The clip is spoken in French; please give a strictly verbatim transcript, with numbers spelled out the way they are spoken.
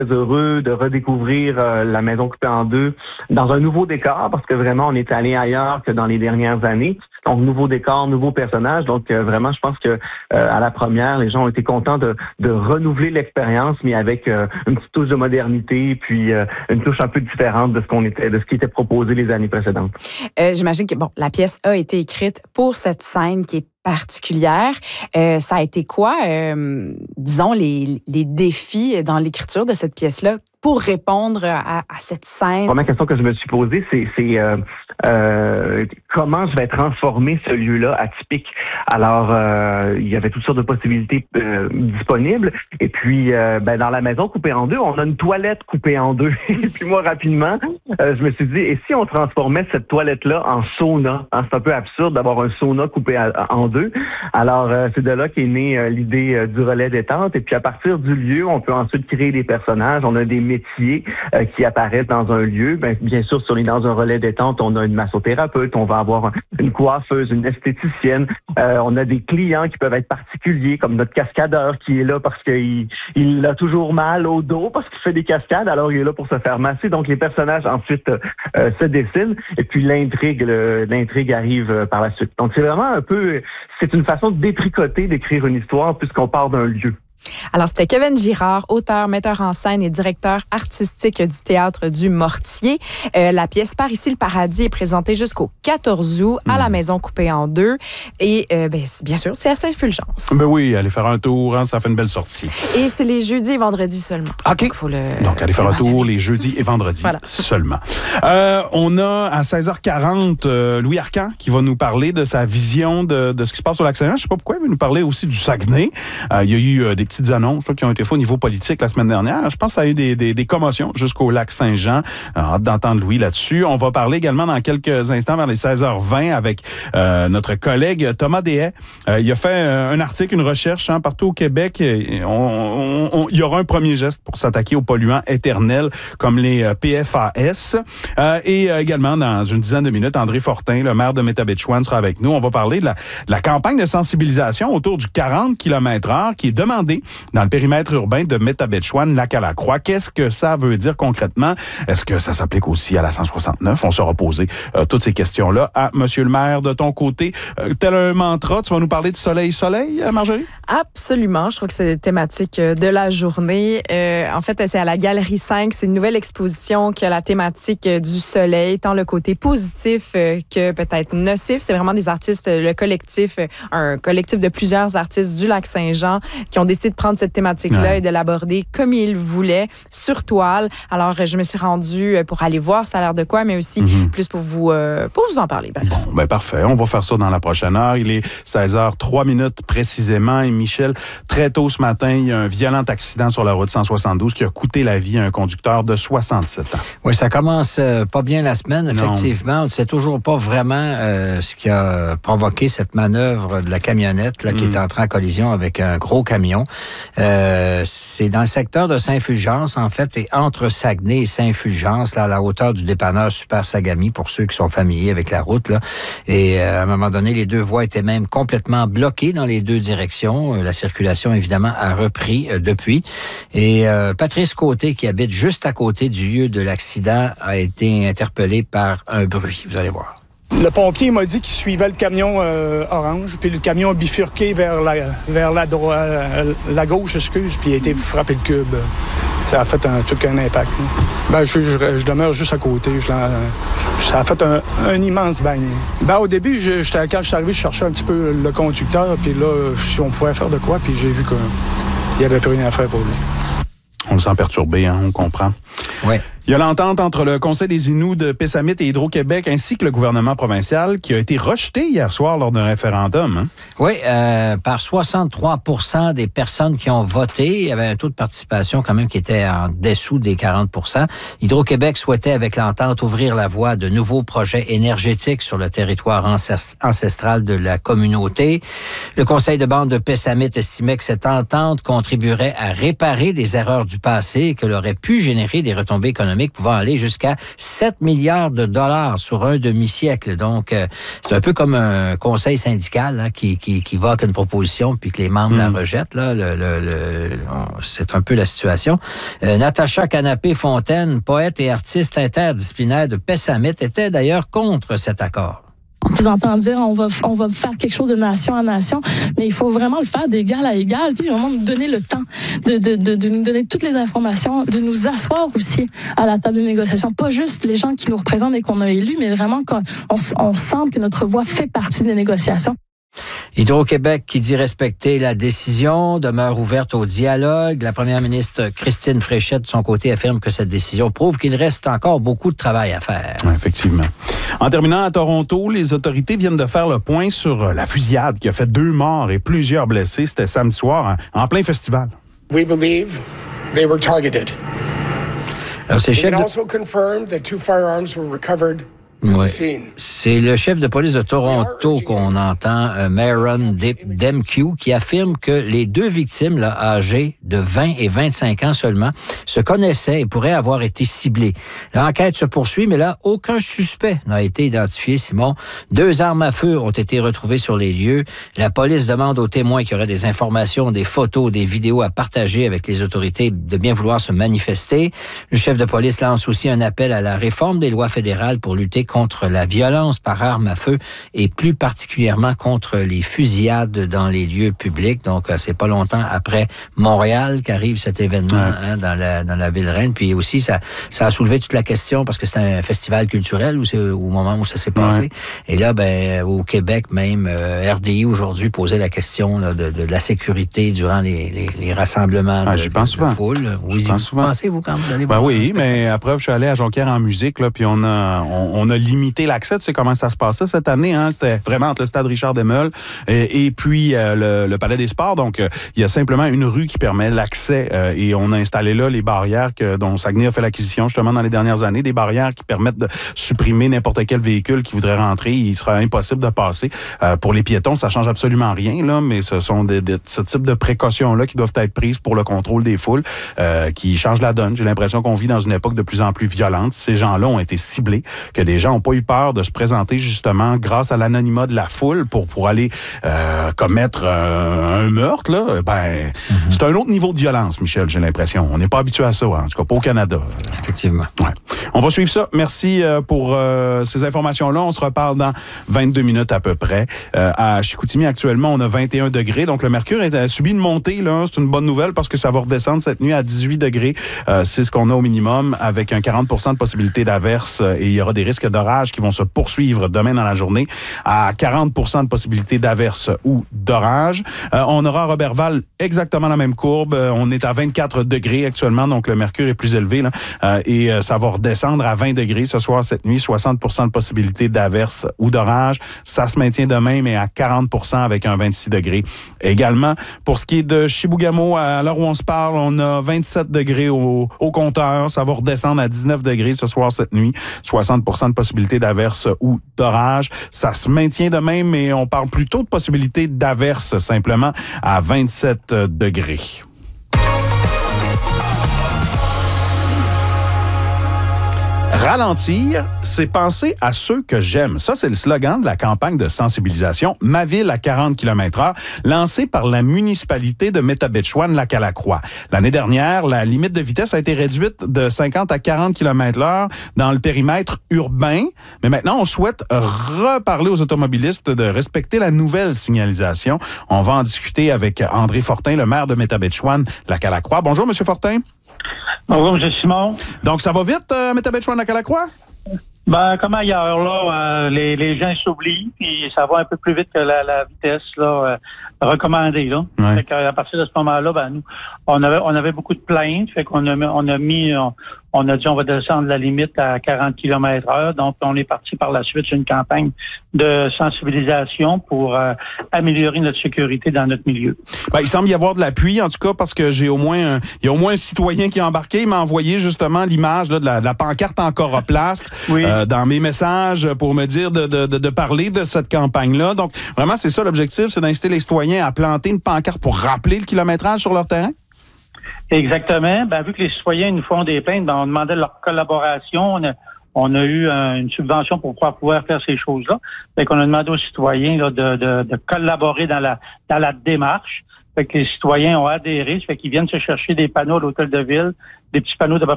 heureux de redécouvrir euh, la maison coupée en deux dans un nouveau décor, parce que vraiment, on est allé ailleurs que dans les dernières années. Donc, nouveau décor, nouveau personnage. Donc, euh, vraiment, je pense que euh, à la première, les gens ont été contents de, de renouveler l'expérience, mais avec euh, une petite touche de modernité, puis euh, une touche un peu différente de ce qu'on était, de ce qui était proposé les années précédentes. Euh, j'imagine que bon, la pièce a été écrite pour cette scène qui est particulière. Euh, ça a été quoi, euh, disons, les, les défis dans l'écriture de cette pièce-là pour répondre à, à cette scène? La première question que je me suis posée, c'est, c'est euh, euh, comment je vais transformer ce lieu-là atypique. Alors, euh, il y avait toutes sortes de possibilités euh, disponibles. Et puis, euh, ben, dans la maison coupée en deux, on a une toilette coupée en deux. Et puis moi, rapidement, euh, je me suis dit, et si on transformait cette toilette-là en sauna? Hein, c'est un peu absurde d'avoir un sauna coupé à, en deux. Alors, euh, c'est de là qu'est née euh, l'idée euh, du relais détente. Et puis, à partir du lieu, on peut ensuite créer des personnages. On a des métiers euh, qui apparaissent dans un lieu. Ben, bien sûr, si on est dans un relais détente, on a une massothérapeute, on va avoir une coiffeuse, une esthéticienne. Euh, on a des clients qui peuvent être particuliers, comme notre cascadeur qui est là parce qu'il il a toujours mal au dos parce qu'il fait des cascades, alors il est là pour se faire masser. Donc, les personnages ensuite euh, se dessinent et puis l'intrigue, le, l'intrigue arrive euh, par la suite. Donc, c'est vraiment un peu, c'est une façon de détricoter, d'écrire une histoire puisqu'on part d'un lieu. Alors, c'était Kevin Girard, auteur, metteur en scène et directeur artistique du Théâtre du Mortier. Euh, la pièce Par ici le paradis est présentée jusqu'au quatorze août à mmh. la Maison coupée en deux. Et euh, ben, bien sûr, c'est à Saint-Fulgence. Ben oui, allez faire un tour, hein, ça fait une belle sortie. Et c'est les jeudis et vendredis seulement. OK. Donc, faut le, Donc allez faire un tour les jeudis et vendredis voilà. seulement. Euh, on a à seize heures quarante euh, Louis Arcan qui va nous parler de sa vision de, de ce qui se passe au Lac-Saint-Jean. Je ne sais pas pourquoi, il va nous parler aussi du Saguenay. Euh, il y a eu euh, des petites annonces là, qui ont été faites au niveau politique la semaine dernière. Je pense que ça a eu des, des, des commotions jusqu'au Lac-Saint-Jean. Alors, hâte d'entendre Louis là-dessus. On va parler également dans quelques instants vers les seize heures vingt avec euh, notre collègue Thomas Deshaies. Euh, il a fait euh, un article, une recherche hein, partout au Québec. On, on, on, il y aura un premier geste pour s'attaquer aux polluants éternels comme les euh, P F A S. Euh, et euh, également, dans une dizaine de minutes, André Fortin, le maire de Métabetchouan, sera avec nous. On va parler de la, de la campagne de sensibilisation autour du quarante kilomètres heure qui est demandée dans le périmètre urbain de Métabetchouan, Lac-à-la-Croix. Qu'est-ce que ça veut dire concrètement? Est-ce que ça s'applique aussi à la cent soixante-neuf? On saura poser euh, toutes ces questions-là à Monsieur le maire. De ton côté, euh, tel un mantra, tu vas nous parler de soleil-soleil, Marjorie? Absolument. Je trouve que c'est thématique de la journée. Euh, en fait, c'est à la Galerie cinq. C'est une nouvelle exposition qui a la thématique du soleil, tant le côté positif que peut-être nocif. C'est vraiment des artistes, le collectif, un collectif de plusieurs artistes du Lac-Saint-Jean qui ont décidé de prendre cette thématique-là ouais. et de l'aborder comme ils voulaient, sur toile. Alors, je me suis rendue pour aller voir ça a l'air de quoi, mais aussi mm-hmm. plus pour vous, euh, pour vous en parler. Ben. Bon, ben parfait. On va faire ça dans la prochaine heure. Il est seize heures trois minutes précisément. Et Michel, très tôt ce matin, il y a un violent accident sur la route cent soixante-douze qui a coûté la vie à un conducteur de soixante-sept ans. Oui, ça commence euh, pas bien la semaine, effectivement. Non. On ne sait toujours pas vraiment euh, ce qui a provoqué cette manœuvre de la camionnette là, qui mm. est entrée en collision avec un gros camion. Euh, c'est dans le secteur de Saint-Fulgence, en fait, et entre Saguenay et Saint-Fulgence, là, à la hauteur du dépanneur Super Sagami, pour ceux qui sont familiers avec la route. Là. Et euh, à un moment donné, les deux voies étaient même complètement bloquées dans les deux directions. Euh, la circulation, évidemment, a repris euh, depuis. Et euh, Patrice Côté, qui habite juste à côté du lieu de l'accident, a été interpellé par un bruit. Vous allez voir. Le pompier m'a dit qu'il suivait le camion euh, orange, puis le camion a bifurqué vers la, vers la, droite, euh, la gauche, excuse, puis il a été frappé le cube. Ça a fait un truc, un impact. Là. Ben, je, je, je demeure juste à côté. Je, ça a fait un, un immense bang. Ben, au début, je, quand je suis arrivé, je cherchais un petit peu le conducteur, puis là, si on pouvait faire de quoi, puis j'ai vu qu'il n'y avait plus rien à faire pour lui. On le sent perturbé, hein, on comprend. Oui. Il y a l'entente entre le Conseil des Inuits de Pessamit et Hydro-Québec ainsi que le gouvernement provincial qui a été rejeté hier soir lors d'un référendum. Hein? Oui, euh, par soixante-trois pour cent des personnes qui ont voté. Il y avait un taux de participation quand même qui était en dessous des quarante pour cent. Hydro-Québec souhaitait, avec l'entente, ouvrir la voie à de nouveaux projets énergétiques sur le territoire ancestral de la communauté. Le Conseil de bande de Pessamit estimait que cette entente contribuerait à réparer des erreurs du passé et qu'elle aurait pu générer des retombées économiques économique pouvant aller jusqu'à sept milliards de dollars sur un demi-siècle. Donc, euh, c'est un peu comme un conseil syndical hein, qui, qui, qui va avec une proposition puis que les membres mmh. la rejettent. Là, le, le, le, c'est un peu la situation. Euh, Natacha Canapé-Fontaine, poète et artiste interdisciplinaire de Pessamit, était d'ailleurs contre cet accord. Ils entendent dire on va on va faire quelque chose de nation à nation, mais il faut vraiment le faire d'égal à égal, puis vraiment nous donner le temps de, de, de, de nous donner toutes les informations, de nous asseoir aussi à la table de négociation. Pas juste les gens qui nous représentent et qu'on a élus, mais vraiment qu'on on, on sente que notre voix fait partie des négociations. Hydro-Québec qui dit respecter la décision demeure ouverte au dialogue. La première ministre Christine Fréchette, de son côté, affirme que cette décision prouve qu'il reste encore beaucoup de travail à faire. Oui, effectivement. En terminant à Toronto, les autorités viennent de faire le point sur la fusillade qui a fait deux morts et plusieurs blessés. C'était samedi soir, en, en plein festival. We believe they were targeted. Alors, c'est chef We can de... also confirm that two firearms were recovered. Oui. C'est le chef de police de Toronto qu'on entend, euh, Myron Demkew, qui affirme que les deux victimes, là, âgées de vingt et vingt-cinq ans seulement, se connaissaient et pourraient avoir été ciblées. L'enquête se poursuit, mais là, aucun suspect n'a été identifié, Simon. Deux armes à feu ont été retrouvées sur les lieux. La police demande aux témoins qui auraient des informations, des photos, des vidéos à partager avec les autorités de bien vouloir se manifester. Le chef de police lance aussi un appel à la réforme des lois fédérales pour lutter contre la violence par arme à feu et plus particulièrement contre les fusillades dans les lieux publics. Donc, c'est pas longtemps après Montréal qu'arrive cet événement ouais. hein, dans la dans la ville reine. Puis aussi, ça ça a soulevé toute la question parce que c'est un festival culturel où c'est, au moment où ça s'est passé. Ouais. Et là, ben au Québec même, euh, R D I aujourd'hui posait la question là, de, de la sécurité durant les, les, les rassemblements ah, de, j'y pense de, souvent. de foule. Oui, j'y pense souvent. Pensez-vous quand vous allez ben voir? Oui, mais après, je suis allé à Jonquière en musique, là, puis on a on, on a limiter l'accès. Tu sais comment ça se passait cette année, hein? C'était vraiment entre le stade Richard-Desmeules et, et puis euh, le, le Palais des Sports. Donc, euh, il y a simplement une rue qui permet l'accès euh, et on a installé là les barrières que, dont Saguenay a fait l'acquisition justement dans les dernières années, des barrières qui permettent de supprimer n'importe quel véhicule qui voudrait rentrer. Il sera impossible de passer. Euh, pour les piétons, ça change absolument rien, là, mais ce sont des, des, ce type de précautions-là qui doivent être prises pour le contrôle des foules euh, qui changent la donne. J'ai l'impression qu'on vit dans une époque de plus en plus violente. Ces gens-là ont été ciblés, que des gens n'ont pas eu peur de se présenter justement grâce à l'anonymat de la foule pour, pour aller euh, commettre euh, un meurtre, là, ben, mm-hmm. c'est un autre niveau de violence, Michel, j'ai l'impression. On n'est pas habitué à ça, hein, en tout cas pas au Canada. Effectivement. Ouais. On va suivre ça. Merci euh, pour euh, ces informations-là. On se reparle dans vingt-deux minutes à peu près. Euh, à Chicoutimi, actuellement, on a vingt et un degrés, donc le mercure a subi une montée, là. C'est une bonne nouvelle parce que ça va redescendre cette nuit à dix-huit degrés. Euh, c'est ce qu'on a au minimum avec un quarante pour cent de possibilité d'averse et il y aura des risques d'orage qui vont se poursuivre demain dans la journée à quarante pour cent de possibilité d'averse ou d'orage. Euh, on aura à Robertval exactement la même courbe. Euh, on est à vingt-quatre degrés actuellement, donc le mercure est plus élevé là, euh, et euh, ça va redescendre à vingt degrés ce soir, cette nuit. soixante pour cent de possibilité d'averse ou d'orage. Ça se maintient demain, mais à quarante pour cent avec un vingt-six degrés. Également, pour ce qui est de Chibougamau, à l'heure où on se parle, on a vingt-sept degrés au, au compteur. Ça va redescendre à dix-neuf degrés ce soir, cette nuit. soixante pour cent de possibilité d'averse ou d'orage. Ça se maintient demain, mais on parle plutôt de possibilité d'averse simplement à vingt-sept degrés. Ralentir, c'est penser à ceux que j'aime. Ça, c'est le slogan de la campagne de sensibilisation « Ma ville à quarante kilomètres heure » lancée par la municipalité de Métabetchouan-Lac-à-la-Croix. L'année dernière, la limite de vitesse a été réduite de cinquante à quarante kilomètres heure dans le périmètre urbain. Mais maintenant, on souhaite reparler aux automobilistes de respecter la nouvelle signalisation. On va en discuter avec André Fortin, le maire de Métabetchouan-Lac-à-la-Croix. Bonjour, M. Fortin. Bonjour, M. Simon. Donc, ça va vite, euh, Métabetchouan-Lac-à-la-Croix? Ben, comme ailleurs, là, euh, les, les gens s'oublient, puis ça va un peu plus vite que la, la vitesse là, euh, recommandée. Là. Ouais. Fait qu'à partir de ce moment-là, ben nous, on avait on avait beaucoup de plaintes, fait qu'on a on a mis on, on a dit on va descendre la limite à quarante kilomètres heure. Donc, on est parti par la suite sur une campagne de sensibilisation pour euh, améliorer notre sécurité dans notre milieu. Ben, il semble y avoir de l'appui, en tout cas, parce que j'ai au moins un, il y a au moins un citoyen qui est embarqué. Il m'a envoyé justement l'image là, de, la, de la pancarte en coroplaste oui. euh, dans mes messages pour me dire de, de, de, de parler de cette campagne-là. Donc, vraiment, c'est ça l'objectif, c'est d'inciter les citoyens à planter une pancarte pour rappeler le kilométrage sur leur terrain? Exactement. Ben, vu que les citoyens nous font des plaintes, ben, on demandait leur collaboration. On a, on a eu un, une subvention pour pouvoir, pouvoir faire ces choses-là. Fait qu'on a demandé aux citoyens là, de, de, de collaborer dans la, dans la démarche. Fait que les citoyens ont adhéré. Ça fait qu'ils viennent se chercher des panneaux à l'hôtel de ville, des petits panneaux d'à peu